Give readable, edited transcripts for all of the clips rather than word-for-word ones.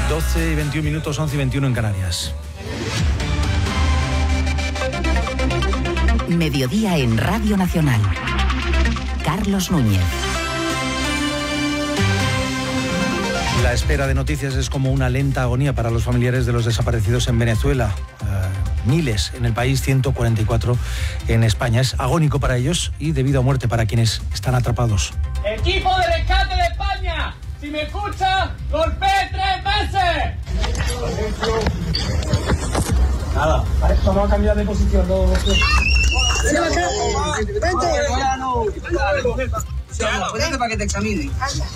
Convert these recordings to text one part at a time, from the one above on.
12 y 21 minutos, 11 y 21 en Canarias. Mediodía en Radio Nacional. Carlos Núñez. La espera de noticias es como una lenta agonía para los familiares de los desaparecidos en Venezuela. Miles en el país, 144 en España. Es agónico para ellos y de vida o muerte para quienes están atrapados. ¡Equipo de rescate de España! Si me escucha, golpee 3 veces. Nada. Vale, vamos a cambiar de posición. Ponete para que te examinen.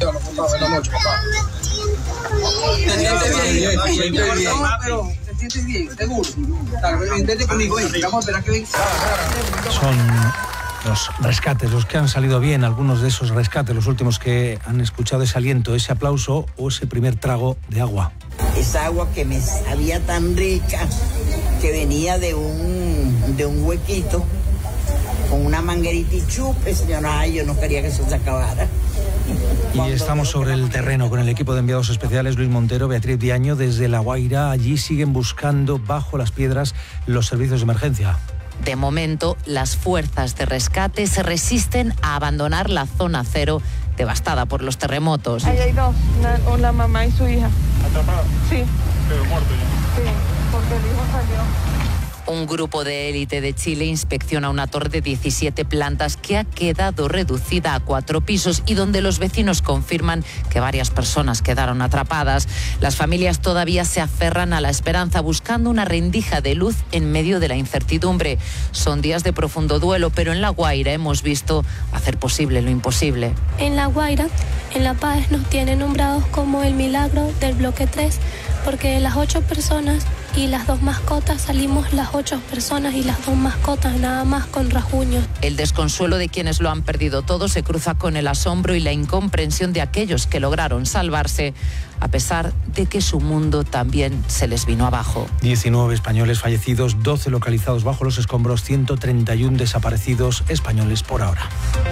Te sientes bien, seguro. Vente conmigo, vamos a esperar que venga. Son los rescates, los que han salido bien, algunos de esos rescates, los últimos que han escuchado ese aliento, ese aplauso o ese primer trago de agua. Esa agua que me sabía tan rica, que venía de un huequito, con una manguerita y chupe, señora, yo no quería que eso se acabara. Y estamos sobre el terreno con el equipo de enviados especiales Luis Montero, Beatriz Diaño, desde La Guaira. Allí siguen buscando bajo las piedras los servicios de emergencia. De momento, las fuerzas de rescate se resisten a abandonar la zona cero devastada por los terremotos. Ahí hay dos, la mamá y su hija. ¿Atrapada? Sí. Pero muerto ya. Sí, porque el hijo salió. Un grupo de élite de Chile inspecciona una torre de 17 plantas que ha quedado reducida a 4 pisos y donde los vecinos confirman que varias personas quedaron atrapadas. Las familias todavía se aferran a la esperanza buscando una rendija de luz en medio de la incertidumbre. Son días de profundo duelo, pero en La Guaira hemos visto hacer posible lo imposible. En La Guaira, en La Paz, nos tienen nombrados como el milagro del bloque 3, porque las 8 personas y las 2 mascotas salimos las 8 personas y las 2 mascotas nada más con rasguños. El desconsuelo de quienes lo han perdido todo se cruza con el asombro y la incomprensión de aquellos que lograron salvarse, a pesar de que su mundo también se les vino abajo. 19 españoles fallecidos, 12 localizados bajo los escombros, 131 desaparecidos españoles por ahora.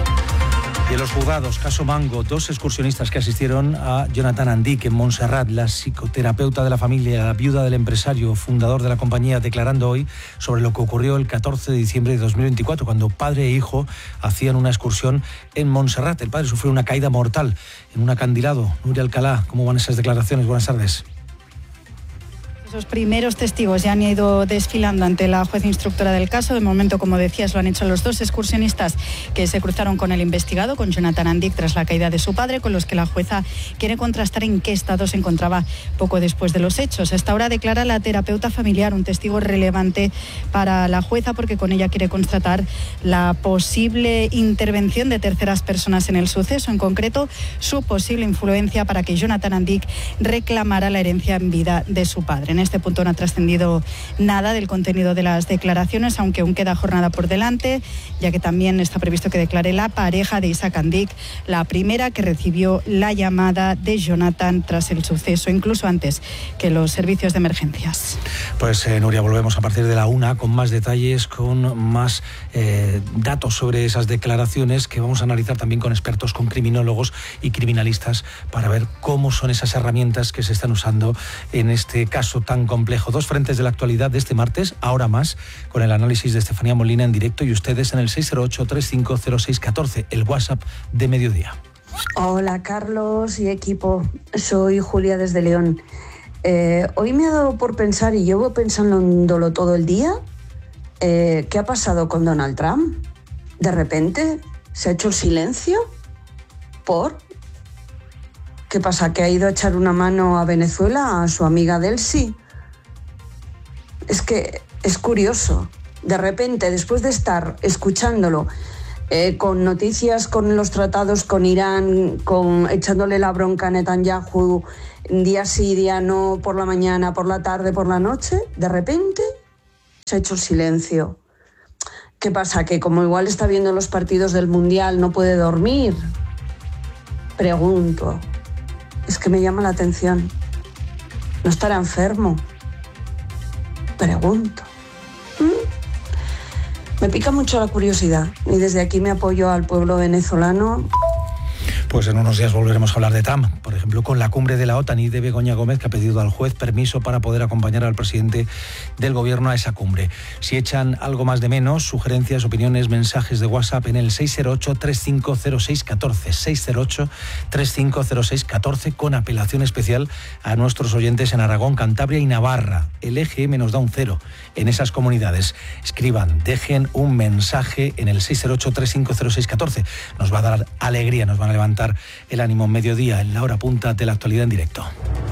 Y en los juzgados, caso Mango, 2 excursionistas que asistieron a Jonathan Andic en Montserrat, la psicoterapeuta de la familia, la viuda del empresario, fundador de la compañía, declarando hoy sobre lo que ocurrió el 14 de diciembre de 2024, cuando padre e hijo hacían una excursión en Montserrat. El padre sufrió una caída mortal en un acantilado. Nuria Alcalá, ¿cómo van esas declaraciones? Buenas tardes. Esos primeros testigos ya han ido desfilando ante la juez instructora del caso. De momento, como decías, lo han hecho los 2 excursionistas que se cruzaron con el investigado, con Jonathan Andic, tras la caída de su padre, con los que la jueza quiere contrastar en qué estado se encontraba poco después de los hechos. Hasta ahora declara la terapeuta familiar, un testigo relevante para la jueza, porque con ella quiere constatar la posible intervención de terceras personas en el suceso, en concreto su posible influencia para que Jonathan Andic reclamara la herencia en vida de su padre. En este punto no ha trascendido nada del contenido de las declaraciones, aunque aún queda jornada por delante, ya que también está previsto que declare la pareja de Isaac Andic, la primera que recibió la llamada de Jonathan tras el suceso, incluso antes que los servicios de emergencias. Pues Nuria, volvemos a partir de la 1 con más detalles, con más datos sobre esas declaraciones que vamos a analizar también con expertos, con criminólogos y criminalistas, para ver cómo son esas herramientas que se están usando en este caso tan complejo. 2 frentes de la actualidad de este martes, ahora más, con el análisis de Estefanía Molina en directo y ustedes en el 608-350614, el WhatsApp de Mediodía. Hola Carlos y equipo, soy Julia desde León. Hoy me ha dado por pensar, y llevo pensándolo todo el día, ¿qué ha pasado con Donald Trump? De repente se ha hecho el silencio. ¿Por? ¿Qué pasa? ¿Que ha ido a echar una mano a Venezuela, a su amiga Delcy? Es que es curioso. De repente, después de estar escuchándolo con noticias, con los tratados con Irán, echándole la bronca a Netanyahu, día sí, día no, por la mañana, por la tarde, por la noche, de repente se ha hecho el silencio. ¿Qué pasa? ¿Que como igual está viendo los partidos del Mundial no puede dormir? Pregunto. Es que me llama la atención. ¿No estará enfermo? Pregunto. Me pica mucho la curiosidad y desde aquí me apoyo al pueblo venezolano. Pues en unos días volveremos a hablar de Trump, por ejemplo, con la cumbre de la OTAN y de Begoña Gómez, que ha pedido al juez permiso para poder acompañar al presidente del gobierno a esa cumbre. Si echan algo más de menos, sugerencias, opiniones, mensajes de WhatsApp en el 608-350614, 608-350614, con apelación especial a nuestros oyentes en Aragón, Cantabria y Navarra. El EGM nos da un 0 en esas comunidades. Escriban, dejen un mensaje en el 608-350614. Nos va a dar alegría, nos van a levantar el ánimo. Mediodía, en la hora punta de la actualidad en directo.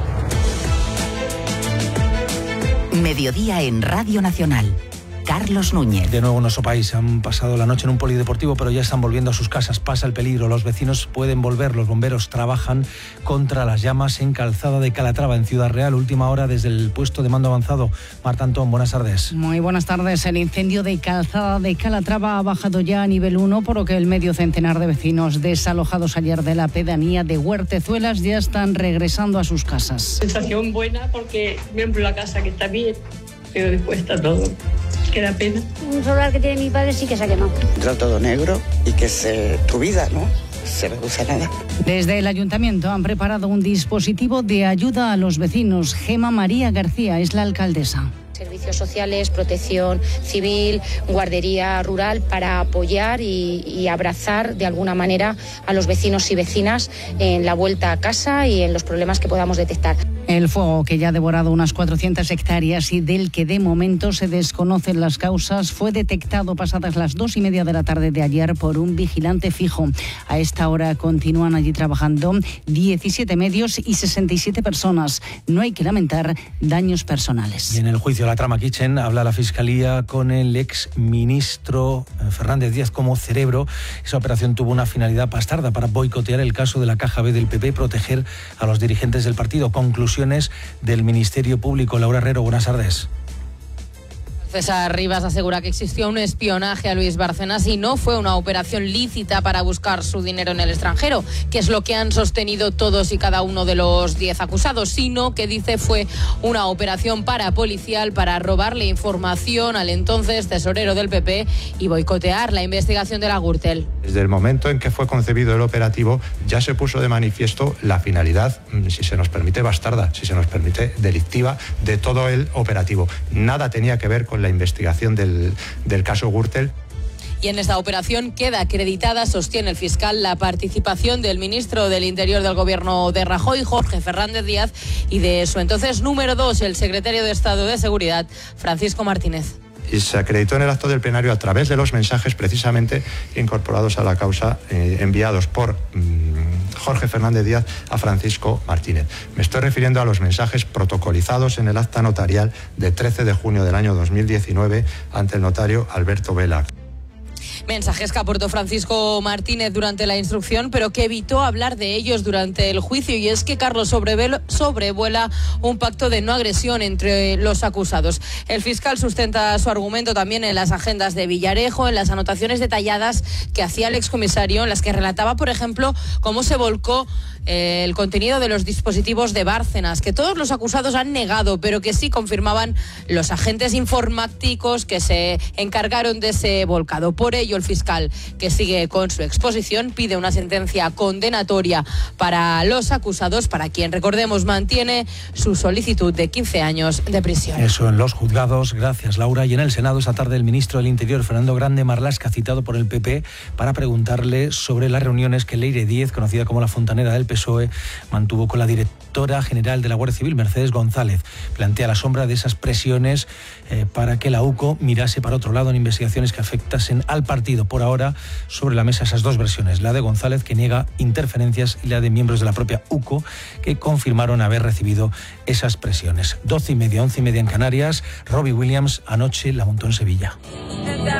Mediodía en Radio Nacional. Carlos Núñez. De nuevo en nuestro país. Han pasado la noche en un polideportivo, pero ya están volviendo a sus casas. Pasa el peligro. Los vecinos pueden volver. Los bomberos trabajan contra las llamas en Calzada de Calatrava, en Ciudad Real. Última hora desde el puesto de mando avanzado. Marta Antón, buenas tardes. Muy buenas tardes. El incendio de Calzada de Calatrava ha bajado ya a nivel 1, por lo que el medio centenar de vecinos desalojados ayer de la pedanía de Huertezuelas ya están regresando a sus casas. Sensación buena porque miembro de la casa que está bien, pero después está todo. Que da pena. Un solar que tiene mi padre sí que se ha quemado. Entra todo negro y que tu vida, ¿no? Se reduce a nada. Desde el ayuntamiento han preparado un dispositivo de ayuda a los vecinos. Gema María García es la alcaldesa. Servicios sociales, protección civil, guardería rural, para apoyar y abrazar de alguna manera a los vecinos y vecinas en la vuelta a casa y en los problemas que podamos detectar. El fuego, que ya ha devorado unas 400 hectáreas y del que de momento se desconocen las causas, fue detectado pasadas las 2:30 de la tarde de ayer por un vigilante fijo. A esta hora continúan allí trabajando 17 medios y 67 personas. No hay que lamentar daños personales. Y en el juicio de la trama Kitchen habla la Fiscalía con el exministro Fernández Díaz como cerebro. Esa operación tuvo una finalidad bastarda para boicotear el caso de la Caja B del PP y proteger a los dirigentes del partido. Conclusiones del Ministerio Público. Laura Herrero, buenas tardes. César Rivas asegura que existió un espionaje a Luis Bárcenas y no fue una operación lícita para buscar su dinero en el extranjero, que es lo que han sostenido todos y cada uno de los 10 acusados, sino que dice fue una operación parapolicial para robarle información al entonces tesorero del PP y boicotear la investigación de la Gürtel. Desde el momento en que fue concebido el operativo ya se puso de manifiesto la finalidad, si se nos permite bastarda, si se nos permite delictiva, de todo el operativo. Nada tenía que ver con la investigación del caso Gürtel. Y en esta operación queda acreditada, sostiene el fiscal, la participación del ministro del Interior del gobierno de Rajoy, Jorge Fernández Díaz, y de su entonces número 2, el secretario de Estado de Seguridad, Francisco Martínez. Y se acreditó en el acto del plenario a través de los mensajes precisamente incorporados a la causa, enviados por Jorge Fernández Díaz a Francisco Martínez. Me estoy refiriendo a los mensajes protocolizados en el acta notarial de 13 de junio del año 2019 ante el notario Alberto Vela. Mensajes que aportó Francisco Martínez durante la instrucción, pero que evitó hablar de ellos durante el juicio, y es que Carlos sobrevuela un pacto de no agresión entre los acusados. El fiscal sustenta su argumento también en las agendas de Villarejo, en las anotaciones detalladas que hacía el excomisario, en las que relataba, por ejemplo, cómo se volcó el contenido de los dispositivos de Bárcenas, que todos los acusados han negado, pero que sí confirmaban los agentes informáticos que se encargaron de ese volcado. Por ello, el fiscal, que sigue con su exposición, pide una sentencia condenatoria para los acusados, para quien, recordemos, mantiene su solicitud de 15 años de prisión. Eso en los juzgados. Gracias, Laura. Y en el Senado esta tarde el ministro del Interior, Fernando Grande Marlaska, citado por el PP para preguntarle sobre las reuniones que Leire Díez, conocida como la Fontanera del PSOE, mantuvo con la directora general de la Guardia Civil, Mercedes González. Plantea la sombra de esas presiones para que la UCO mirase para otro lado en investigaciones que afectasen al partido. Por ahora, sobre la mesa esas dos versiones, la de González, que niega interferencias, y la de miembros de la propia UCO, que confirmaron haber recibido esas presiones. 12:30, 11:30 en Canarias. Robbie Williams anoche la montó en Sevilla.